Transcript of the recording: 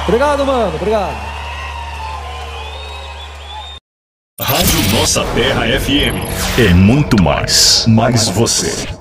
Obrigado, mano. Obrigado. Rádio Nossa Terra FM. É muito mais você.